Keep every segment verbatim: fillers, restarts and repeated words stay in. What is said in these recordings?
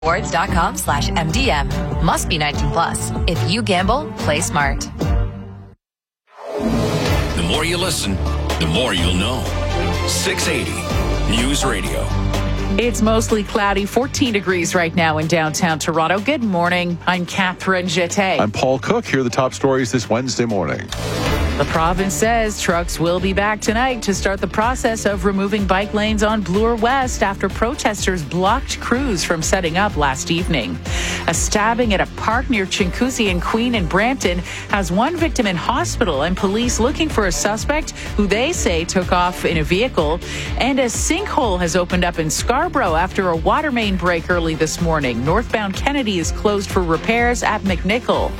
Rewards.com slash MDM. Must be nineteen plus. If you gamble, play smart. The more you listen, the more you'll know. six eighty News Radio. It's mostly cloudy, fourteen degrees right now in downtown Toronto. Good morning. I'm Catherine Jeté. I'm Paul Cook. Here are the top stories this Wednesday morning. The province says trucks will be back tonight to start the process of removing bike lanes on Bloor West after protesters blocked crews from setting up last evening. A stabbing at a park near Chinguacousy and Queen in Brampton has one victim in hospital and police looking for a suspect who they say took off in a vehicle. And a sinkhole has opened up in Scarborough after a water main break early this morning. Northbound Kennedy is closed for repairs at McNichol.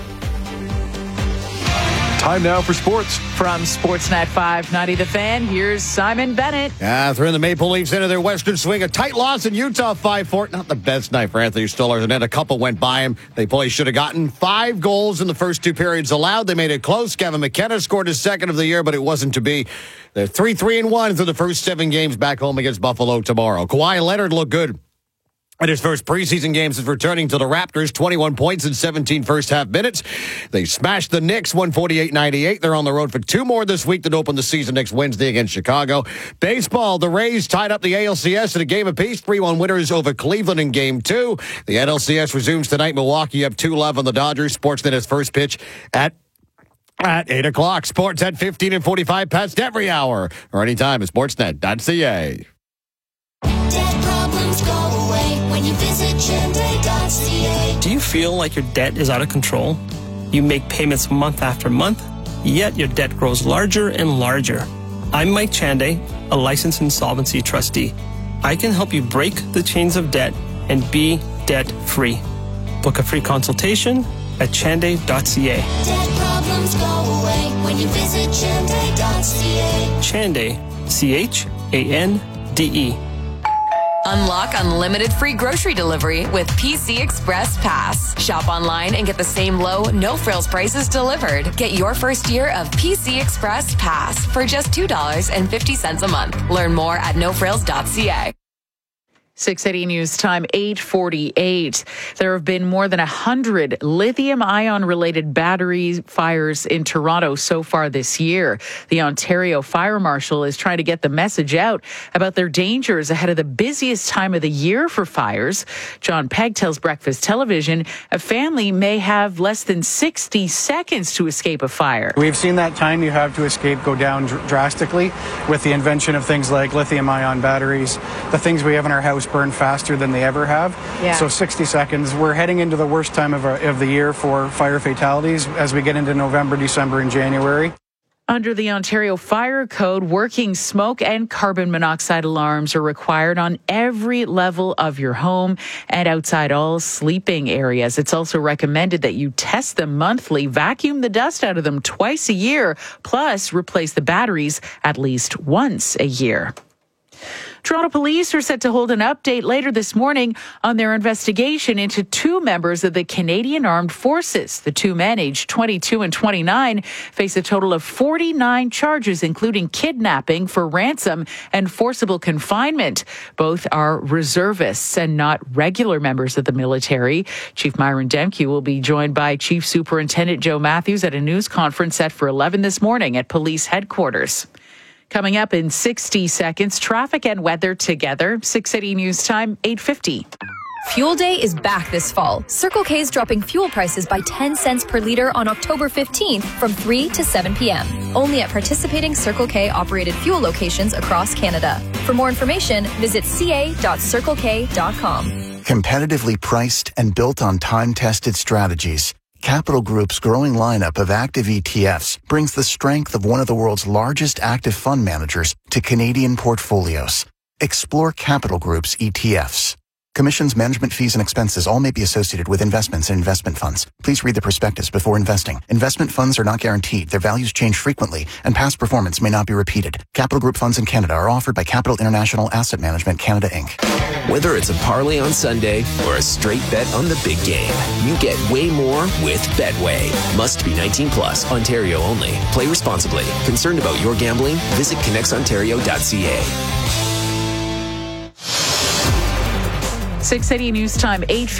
Time now for sports. From Sportsnet five ninety The Fan, here's Simon Bennett. Catherine, the Maple Leafs into their Western swing. A tight loss in Utah, five four. Not the best night for Anthony Stolarz, and then a couple went by him. They probably should have gotten five goals in the first two periods allowed. They made it close. Kevin McKenna scored his second of the year, but it wasn't to be. They're three three and one through the first seven games back home against Buffalo tomorrow. Kawhi Leonard looked good in his first preseason game since returning to the Raptors, twenty-one points in seventeen first-half minutes. They smashed the Knicks one forty-eight ninety-eight. They're on the road for two more this week that open the season next Wednesday against Chicago. Baseball, the Rays tied up the A L C S in a game apiece, three one winners over Cleveland in Game two. The N L C S resumes tonight. Milwaukee up two love on the Dodgers. Sportsnet has first pitch at At eight o'clock. Sports at fifteen and forty-five past every hour or anytime at sportsnet dot c a. Debt problems go away when you visit Chande dot c a. Do you feel like your debt is out of control? You make payments month after month, yet your debt grows larger and larger. I'm Mike Chande, a licensed insolvency trustee. I can help you break the chains of debt and be debt-free. Book a free consultation at chande dot c a. Debt problems go away when you visit Chande dot c a. Chande, C H A N D E. Unlock unlimited free grocery delivery with P C Express Pass. Shop online and get the same low, no-frills prices delivered. Get your first year of P C Express Pass for just two dollars and fifty cents a month. Learn more at no frills dot c a. six eighty News Time, eight forty-eight. There have been more than one hundred lithium-ion-related battery fires in Toronto so far this year. The Ontario Fire Marshal is trying to get the message out about their dangers ahead of the busiest time of the year for fires. John Pegg tells Breakfast Television a family may have less than sixty seconds to escape a fire. We've seen that time you have to escape go down dr- drastically with the invention of things like lithium-ion batteries. The things we have in our house burn faster than they ever have. Yeah. So sixty seconds. We're heading into the worst time of, our, of the year for fire fatalities as we get into November, December, and January. Under the Ontario Fire Code, working smoke and carbon monoxide alarms are required on every level of your home and outside all sleeping areas. It's also recommended that you test them monthly, vacuum the dust out of them twice a year, plus replace the batteries at least once a year. Toronto police are set to hold an update later this morning on their investigation into two members of the Canadian Armed Forces. The two men, aged twenty-two and twenty-nine, face a total of forty-nine charges, including kidnapping for ransom and forcible confinement. Both are reservists and not regular members of the military. Chief Myron Demke will be joined by Chief Superintendent Joe Matthews at a news conference set for eleven this morning at police headquarters. Coming up in sixty seconds, traffic and weather together. six eighty News Time, eight fifty. Fuel Day is back this fall. Circle K is dropping fuel prices by ten cents per litre on October fifteenth from three to seven p.m. Only at participating Circle K operated fuel locations across Canada. For more information, visit c a dot circle k dot com. Competitively priced and built on time-tested strategies, Capital Group's growing lineup of active E T Fs brings the strength of one of the world's largest active fund managers to Canadian portfolios. Explore Capital Group's E T Fs. Commissions, management fees, and expenses all may be associated with investments in investment funds. Please read the prospectus before investing. Investment funds are not guaranteed. Their values change frequently, and past performance may not be repeated. Capital Group funds in Canada are offered by Capital International Asset Management Canada, Incorporated. Whether it's a parlay on Sunday or a straight bet on the big game, you get way more with Betway. Must be nineteen plus, Ontario only. Play responsibly. Concerned about your gambling? Visit connects ontario dot c a. six eighty News Time, eight